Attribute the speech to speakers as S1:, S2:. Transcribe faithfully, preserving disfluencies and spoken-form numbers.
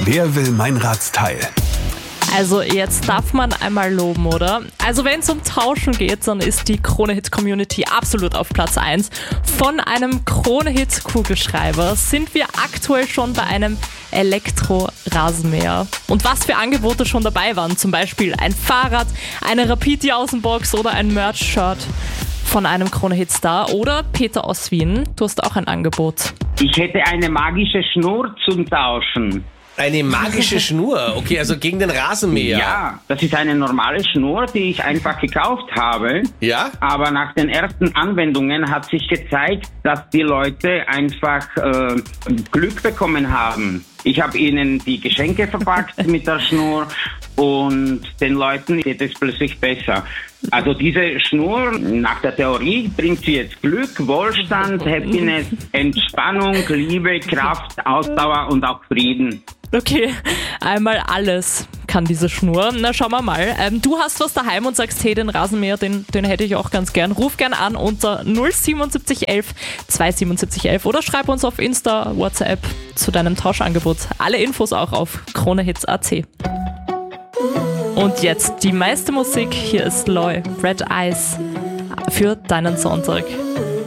S1: Wer will Meinrads Teil?
S2: Also jetzt darf man einmal loben, oder? Also wenn es um Tauschen geht, dann ist die Krone-Hit-Community absolut auf Platz eins. Von einem Krone-Hit-Kugelschreiber sind wir aktuell schon bei einem Elektro-Rasenmäher. Und was für Angebote schon dabei waren, zum Beispiel ein Fahrrad, eine Rapidi-Außenbox oder ein Merch-Shirt von einem Krone-Hit-Star. Oder Peter aus Wien, du hast auch ein Angebot.
S3: Ich hätte eine magische Schnur zum Tauschen.
S4: Eine magische Schnur, okay, also gegen den Rasenmäher.
S3: Ja, das ist eine normale Schnur, die ich einfach gekauft habe.
S4: Ja?
S3: Aber nach den ersten Anwendungen hat sich gezeigt, dass die Leute einfach äh, Glück bekommen haben. Ich habe ihnen die Geschenke verpackt mit der Schnur und den Leuten geht es plötzlich besser. Also diese Schnur, nach der Theorie, bringt sie jetzt Glück, Wohlstand, Happiness, Entspannung, Liebe, Kraft, Ausdauer und auch Frieden.
S2: Okay, einmal alles kann diese Schnur. Na, schauen wir mal. Ähm, du hast was daheim und sagst, hey, den Rasenmäher, den, den hätte ich auch ganz gern. Ruf gern an unter null siebenundsiebzig elf zweihundertsiebenundsiebzig elf oder schreib uns auf Insta, WhatsApp zu deinem Tauschangebot. Alle Infos auch auf kronehits punkt a t. Und jetzt die meiste Musik. Hier ist Loy, Red Eyes für deinen Sonntag.